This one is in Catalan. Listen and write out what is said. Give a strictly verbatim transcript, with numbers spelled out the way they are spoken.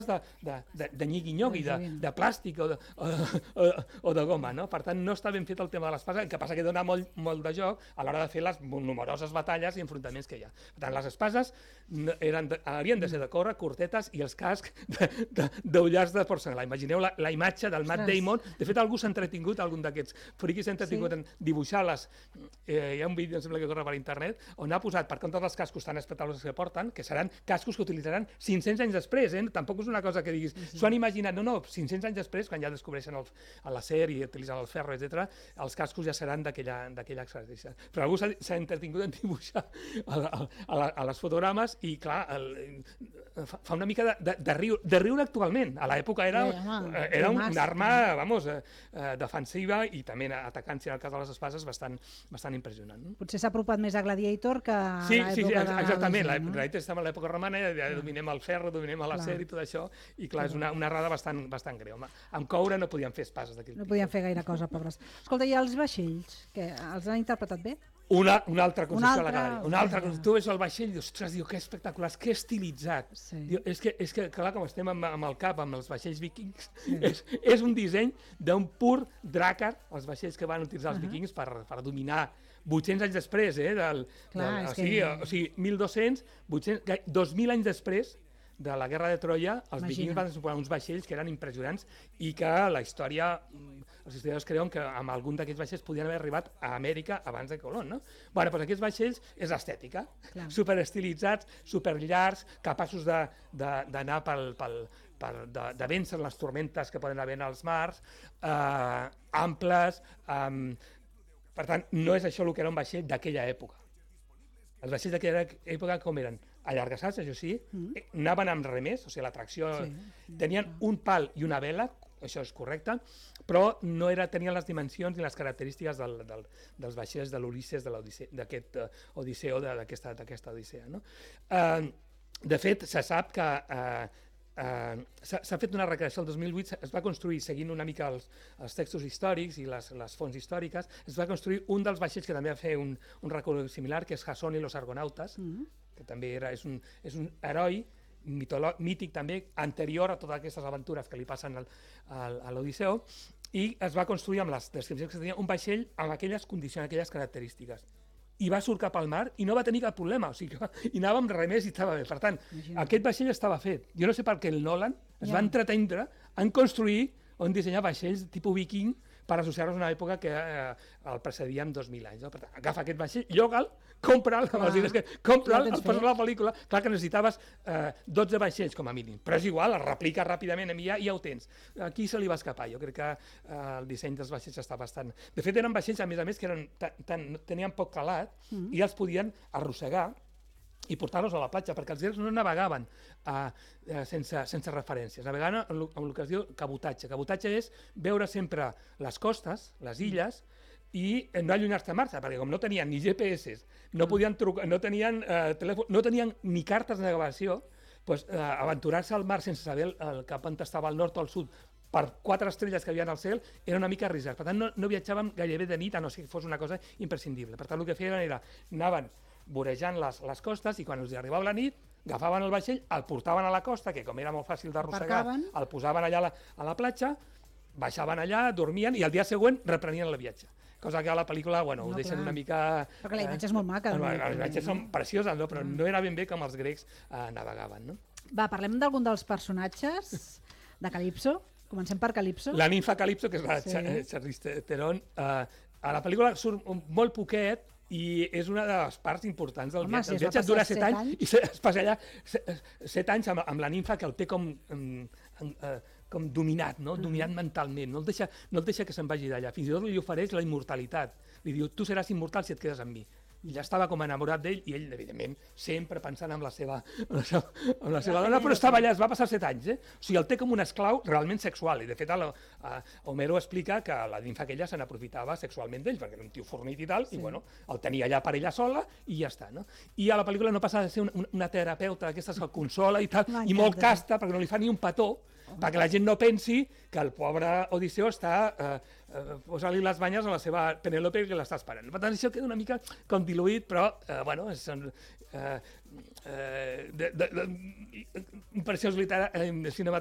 de, de, de, de nyigui-nyogui, de, de plàstic o de, o, o, o de goma, no? Per tant, no està ben fet el tema de l'espasa, el que passa que dona molt, molt de joc a l'hora de fer les numeroses batalles i enfrontaments que hi ha. Per tant, les espases eren de, havien de ser de córrer, curtetes, i els cascs d'ullars de, de porcellana. Imagineu la, la imatge del Matt Damon. De fet, algú s'ha entretingut, algun d'aquests friquis s'ha entretingut sí. en dibuixar-les. Eh, hi ha un vídeo, em sembla que corre per internet, on ha posat, per compte dels cascos tan espectaculars que porten, que seran cascos que utilitzaran cinc-cents anys després, eh? Tampoc és una cosa que diguis, s'ho han imaginat, no, no, cinc-cents anys després, quan ja descobreixen el, l'acer i utilitzen el ferro, etcètera, els cascos ja seran d'aquella exercici. Però algú s'ha entretingut en dibuixar a, a, a, a les fotogrames i, clar, el, fa una mica de, de, de, riure, de riure actualment. A l'època era, eh, era un, una arma, vamos, eh, defensiva i també atacant, si en el cas de les espases, bastant, bastant impressionant. No? Potser s'ha apropat més a Gladiator que a sí, l'època sí, sí, de... exactament. La Gladiator estava a l'època romana, ja dominem el ferro, dominem l'acer i tot això. I clar, és una, una errada bastant, bastant greu. Amb coure no podien fer espases d'aquell tipus. No podien fer gaire cosa, pobres. Escolta, i els vaixells, que els han interpretat bé? Una, una altra concessió una altra... a la Una altra concessió. Tu veus el vaixell i dius, ostres, diu, que espectaculars, que estilitzat. Sí. Diu, és, que, és que, clar, com estem amb, amb el cap, amb els vaixells vikings, sí. és, és un disseny d'un pur dràcar, els vaixells que van utilitzar els uh -huh. vikings per, per dominar vuit-cents anys després, eh? Del, clar, del, és o, sigui, que... o sigui, mil dos-cents, vuit-cents, dos mil anys després de la guerra de Troia, els Imagina. vikings van suposar uns vaixells que eren impressionants i que la història, els historiadors creuen que amb algun d'aquests vaixells podien haver arribat a Amèrica abans de Colón, no? Bueno, doncs aquests vaixells és estètica, superestilitzats, superllargs, capaços d'anar pel, pel, per, de, de vèncer les tormentes que poden haver en els mars, eh, amples, eh, per tant, no és això el que era un vaixell d'aquella època. Els vaixells d'aquella època com eren? Allargassats, això sí, mm. anaven amb remers, o sigui, la tracció... Sí. Tenien un pal i una vela, això és correcte, però no era, tenien les dimensions i les característiques del, del, dels vaixells de l'Ulisses, d'aquest uh, Odisseu, d'aquesta Odissea. No? Uh, de fet, se sap que uh, uh, s'ha fet una recreació el dos mil vuit, es va construir, seguint una mica els, els textos històrics i les, les fonts històriques, es va construir un dels vaixells que també va fer un, un recorregut similar, que és Jasón i los Argonautes, mm. que també era, és, un, és un heroi mític també, anterior a totes aquestes aventures que li passen al, al, a l'Odisseu, i es va construir amb les descripcions que tenia un vaixell amb aquelles condicions, aquelles característiques. I va surcar pel mar i no va tenir cap problema, o sigui que i anava amb remers i estava bé. Per tant, Imagina. aquest vaixell estava fet. Jo no sé per què el Nolan es ja. va entretendre en construir o en dissenyar vaixells tipus viking per associar-los a una època que eh, el precedia amb dos mil anys. No? Per tant, agafa aquest vaixell, lloga'l, compra'l, amb els diners que compra'l, el posa a la pel·lícula. Clar que necessitaves eh, dotze vaixells com a mínim, però és igual, el replica ràpidament i ja, ja ho tens. Aquí se li va escapar. Jo crec que eh, el disseny dels vaixells està bastant... De fet, eren vaixells, a més a més, que eren tan, tan, tenien poc calat mm. i els podien arrossegar i portar-los a la platja, perquè els grecs no navegaven uh, uh, sense, sense referències, navegaven amb el, amb el que es diu cabotatge. Cabotatge és veure sempre les costes, les illes, i no allunyar-se a marxa, perquè com no tenien ni G P S, no podien trucar, no tenien uh, telèfon, no tenien ni cartes de navegació, pues, uh, aventurar-se al mar sense saber el, el cap on estava al nord o al sud, per quatre estrelles que hi havia al cel, era una mica arriscat. Per tant, no, no viatjàvem gairebé de nit, a no ser que fos una cosa imprescindible. Per tant, el que feien era, anaven vorejant les, les costes i quan els arribava la nit, agafaven el vaixell, el portaven a la costa, que com era molt fàcil d'arrossegar, el posaven allà a la, a la platja, baixaven allà, dormien i el dia següent reprenien el viatge. Cosa que a la pel·lícula, bueno, no, ho deixen clar. una mica... Perquè la imatge és molt maca. No, les imatges són precioses, no? Però no era ben bé com els grecs eh, navegaven. No? Va, parlem d'algun dels personatges de Calipso. Comencem per Calipso. La ninfa Calipso, que és la sí. Charlize Theron, eh, a la pel·lícula surt molt poquet, i és una de les parts importants del Home, viatge. Si el viatge dura set anys, anys i es passa allà set anys amb, amb la ninfa que el té com, com, com dominat, no? Mm. dominat mentalment. No el, deixa, no el deixa que se'n vagi d'allà. Fins i tot li ofereix la immortalitat. Li diu, tu seràs immortal si et quedes amb mi. I ja estava com enamorat d'ell, i ell, evidentment, sempre pensant en la seva, en la seva, en la seva dona, però estava allà, es va passar set anys, eh? O sigui, el té com un esclau realment sexual, i de fet, a, a, Homero explica que la ninfa aquella se n'aprofitava sexualment d'ell, perquè era un tio fornit i tal, sí. i bueno, el tenia allà per ella sola, i ja està, no? I a la pel·lícula no passa de ser una, una terapeuta d'aquestes que el consola i tal, i molt casta, perquè no li fa ni un petó, perquè la gent no pensi que el pobre Odisseu està eh, eh, posant-li les banyes a la seva Penèlope que l'està esperant. Per tant, això queda una mica com diluït, però, eh, bueno, és, eh, eh, de, de, de, impressions litera- eh, cinematogràfiques